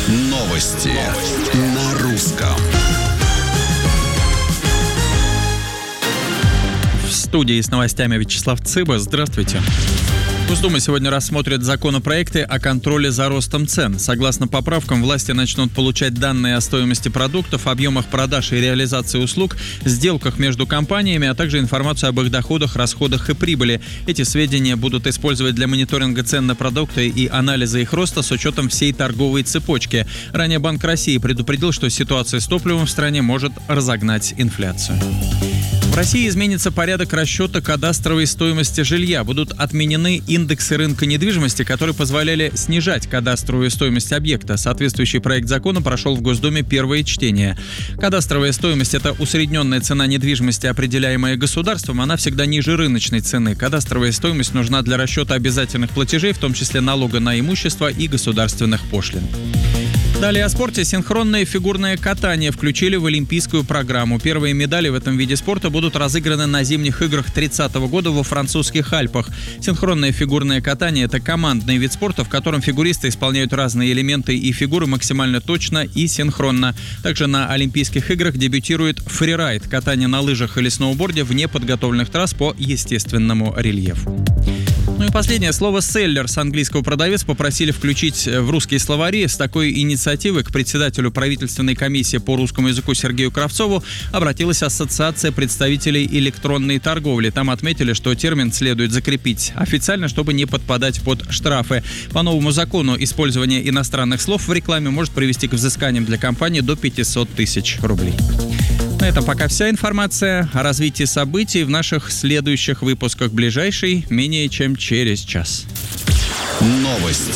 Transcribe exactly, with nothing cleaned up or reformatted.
Новости на русском. В студии с новостями Вячеслав Цыба. Здравствуйте. Госдума сегодня рассмотрит законопроекты о контроле за ростом цен. Согласно поправкам, власти начнут получать данные о стоимости продуктов, объемах продаж и реализации услуг, сделках между компаниями, а также информацию об их доходах, расходах и прибыли. Эти сведения будут использовать для мониторинга цен на продукты и анализа их роста с учетом всей торговой цепочки. Ранее Банк России предупредил, что ситуация с топливом в стране может разогнать инфляцию. В России изменится порядок расчета кадастровой стоимости жилья. Будут отменены индексы рынка недвижимости, которые позволяли снижать кадастровую стоимость объекта. Соответствующий проект закона прошел в Госдуме первое чтение. Кадастровая стоимость – это усредненная цена недвижимости, определяемая государством. Она всегда ниже рыночной цены. Кадастровая стоимость нужна для расчета обязательных платежей, в том числе налога на имущество и государственных пошлин. Далее о спорте. Синхронное фигурное катание включили в олимпийскую программу. Первые медали в этом виде спорта будут разыграны на зимних играх тридцатого года во французских Альпах. Синхронное фигурное катание – это командный вид спорта, в котором фигуристы исполняют разные элементы и фигуры максимально точно и синхронно. Также на Олимпийских играх дебютирует фрирайд – катание на лыжах или сноуборде вне подготовленных трасс по естественному рельефу. Ну и последнее слово «селлер» с английского «продавец» попросили включить в русские словари. С такой инициативой к председателю правительственной комиссии по русскому языку Сергею Кравцову обратилась Ассоциация представителей электронной торговли. Там отметили, что термин следует закрепить официально, чтобы не подпадать под штрафы. По новому закону использование иностранных слов в рекламе может привести к взысканиям для компании до пятьсот тысяч рублей. На этом пока вся информация. О развитии событий в наших следующих выпусках. Ближайший менее чем через час. Новости